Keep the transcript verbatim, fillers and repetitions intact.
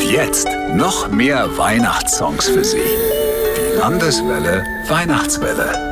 Jetzt noch mehr Weihnachtssongs für Sie. Die Landeswelle Weihnachtswelle.